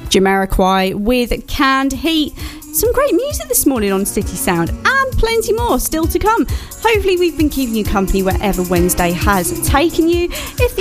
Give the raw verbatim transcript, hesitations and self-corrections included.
Jamiroquai with Canned Heat. Some great music this morning on City Sound, and plenty more still to come. Hopefully we've been keeping you company wherever Wednesday has taken you. If